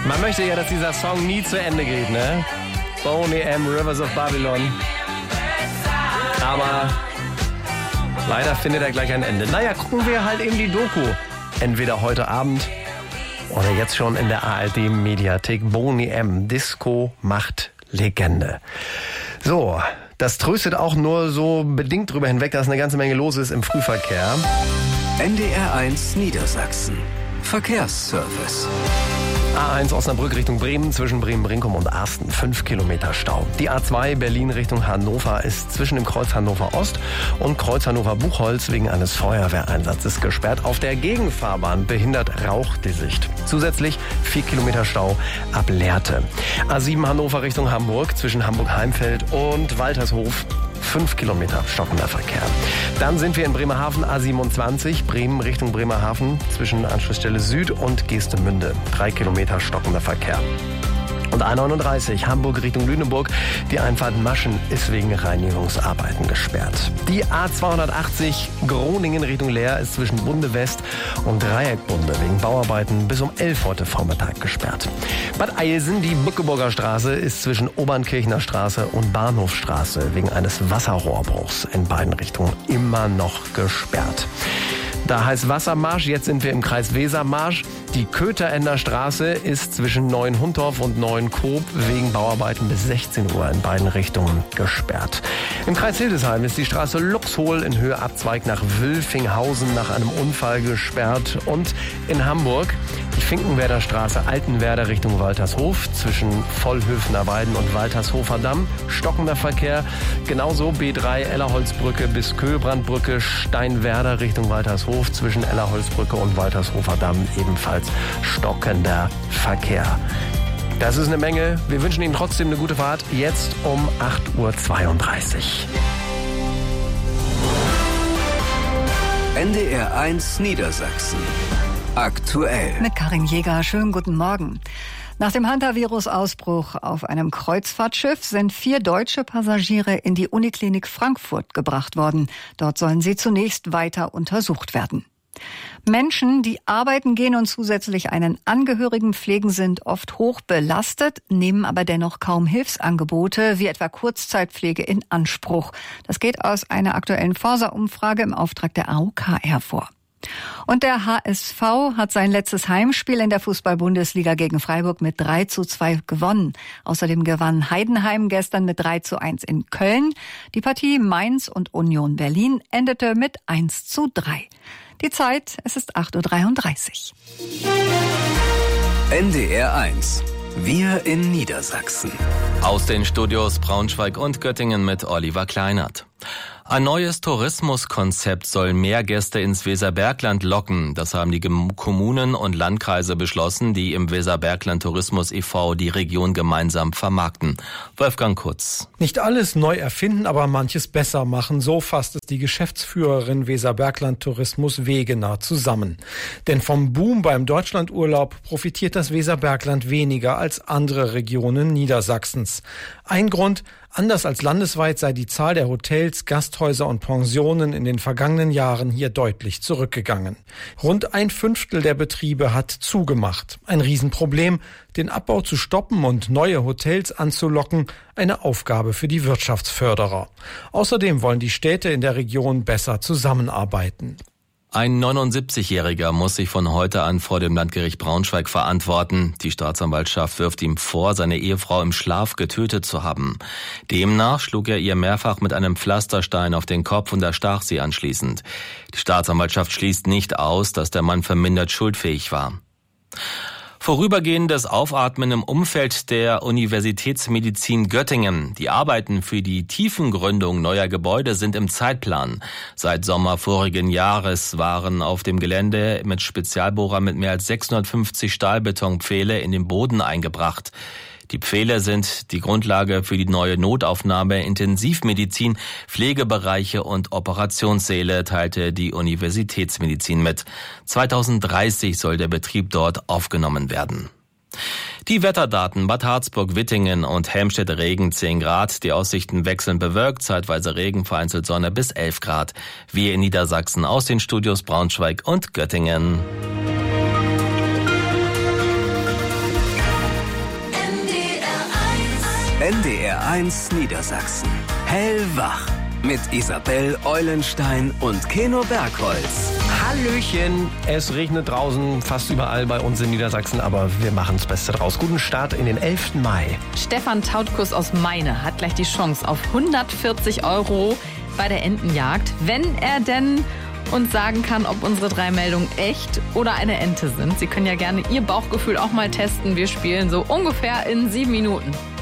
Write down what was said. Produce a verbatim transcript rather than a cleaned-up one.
Man möchte ja, dass dieser Song nie zu Ende geht, ne? Boney M, Rivers of Babylon. Aber leider findet er gleich ein Ende. Naja, gucken wir halt eben die Doku. Entweder heute Abend oder jetzt schon in der A R D-Mediathek. Boney M, Disco macht Legende. So, das tröstet auch nur so bedingt drüber hinweg, dass eine ganze Menge los ist im Frühverkehr. N D R eins Niedersachsen. Verkehrsservice. A eins Osnabrück Richtung Bremen, zwischen Bremen-Brinkum und Arsten, fünf Kilometer Stau. Die A zwei Berlin Richtung Hannover ist zwischen dem Kreuz Hannover Ost und Kreuz Hannover Buchholz wegen eines Feuerwehreinsatzes gesperrt. Auf der Gegenfahrbahn behindert Rauch die Sicht. Zusätzlich vier Kilometer Stau ab Lehrte. A sieben Hannover Richtung Hamburg, zwischen Hamburg-Heimfeld und Waltershof, fünf Kilometer stockender Verkehr. Dann sind wir in Bremerhaven, A siebenundzwanzig, Bremen Richtung Bremerhaven, zwischen Anschlussstelle Süd und Geestemünde, drei Kilometer stockender Verkehr. Und A neununddreißig, Hamburg Richtung Lüneburg, die Einfahrt Maschen ist wegen Reinigungsarbeiten gesperrt. Die A zweihundertachtzig, Groningen Richtung Leer ist zwischen Bunde West und Dreieckbunde wegen Bauarbeiten bis um elf heute Vormittag gesperrt. Bad Eilsen, die Bückeburger Straße, ist zwischen Obernkirchner Straße und Bahnhofstraße wegen eines Wasserrohrbruchs in beiden Richtungen immer noch gesperrt. Da heißt Wassermarsch, jetzt sind wir im Kreis Wesermarsch. Die Köterender Straße ist zwischen Neuenhundorf und Neuenkoop wegen Bauarbeiten bis sechzehn Uhr in beiden Richtungen gesperrt. Im Kreis Hildesheim ist die Straße Luxhol in Höhe Abzweig nach Wülfinghausen nach einem Unfall gesperrt. Und in Hamburg die Finkenwerder Straße Altenwerder Richtung Waltershof zwischen Vollhöfener Weiden und Waltershofer Damm. Stockender Verkehr. Genauso B drei Ellerholzbrücke bis Köhlbrandbrücke Steinwerder Richtung Waltershof zwischen Ellerholzbrücke und Waltershofer Damm ebenfalls stockender Verkehr. Das ist eine Menge. Wir wünschen Ihnen trotzdem eine gute Fahrt. Jetzt um acht Uhr zweiunddreißig. N D R eins Niedersachsen. Aktuell. Mit Karin Jäger. Schönen guten Morgen. Nach dem Hantavirus-Ausbruch auf einem Kreuzfahrtschiff sind vier deutsche Passagiere in die Uniklinik Frankfurt gebracht worden. Dort sollen sie zunächst weiter untersucht werden. Menschen, die arbeiten gehen und zusätzlich einen Angehörigen pflegen, sind oft hoch belastet, nehmen aber dennoch kaum Hilfsangebote wie etwa Kurzzeitpflege in Anspruch. Das geht aus einer aktuellen Forsa-Umfrage im Auftrag der A O K hervor. Und der H S V hat sein letztes Heimspiel in der Fußball-Bundesliga gegen Freiburg mit drei zu zwei gewonnen. Außerdem gewann Heidenheim gestern mit drei zu eins in Köln. Die Partie Mainz und Union Berlin endete mit eins zu drei. Die Zeit, es ist acht Uhr dreiunddreißig. N D R eins. Wir in Niedersachsen. Aus den Studios Braunschweig und Göttingen mit Oliver Kleinert. Ein neues Tourismuskonzept soll mehr Gäste ins Weserbergland locken. Das haben die Kommunen und Landkreise beschlossen, die im Weserbergland Tourismus e V die Region gemeinsam vermarkten. Wolfgang Kutz. Nicht alles neu erfinden, aber manches besser machen. So fasst es die Geschäftsführerin Weserbergland Tourismus Wegener zusammen. Denn vom Boom beim Deutschlandurlaub profitiert das Weserbergland weniger als andere Regionen Niedersachsens. Ein Grund: anders als landesweit sei die Zahl der Hotels, Gasthäuser und Pensionen in den vergangenen Jahren hier deutlich zurückgegangen. Rund ein Fünftel der Betriebe hat zugemacht. Ein Riesenproblem, den Abbau zu stoppen und neue Hotels anzulocken, eine Aufgabe für die Wirtschaftsförderer. Außerdem wollen die Städte in der Region besser zusammenarbeiten. Ein neunundsiebzigjähriger muss sich von heute an vor dem Landgericht Braunschweig verantworten. Die Staatsanwaltschaft wirft ihm vor, seine Ehefrau im Schlaf getötet zu haben. Demnach schlug er ihr mehrfach mit einem Pflasterstein auf den Kopf und erstach sie anschließend. Die Staatsanwaltschaft schließt nicht aus, dass der Mann vermindert schuldfähig war. Vorübergehendes Aufatmen im Umfeld der Universitätsmedizin Göttingen. Die Arbeiten für die Tiefengründung neuer Gebäude sind im Zeitplan. Seit Sommer vorigen Jahres waren auf dem Gelände mit Spezialbohrer mit mehr als sechshundertfünfzig Stahlbetonpfähle in den Boden eingebracht. Die Pfähle sind die Grundlage für die neue Notaufnahme, Intensivmedizin, Pflegebereiche und Operationssäle, teilte die Universitätsmedizin mit. zweitausenddreißig soll der Betrieb dort aufgenommen werden. Die Wetterdaten: Bad Harzburg, Wittingen und Helmstedt Regen zehn Grad. Die Aussichten wechseln bewölkt, zeitweise Regen, vereinzelt Sonne bis elf Grad. Wir in Niedersachsen aus den Studios Braunschweig und Göttingen. N D R eins Niedersachsen. Hellwach. Mit Isabel Eulenstein und Keno Bergholz. Hallöchen, es regnet draußen fast überall bei uns in Niedersachsen, aber wir machen das Beste draus. Guten Start in den elften Mai. Stefan Tautkus aus Meine hat gleich die Chance auf hundertvierzig Euro bei der Entenjagd, wenn er denn uns sagen kann, ob unsere drei Meldungen echt oder eine Ente sind. Sie können ja gerne Ihr Bauchgefühl auch mal testen. Wir spielen so ungefähr in sieben Minuten.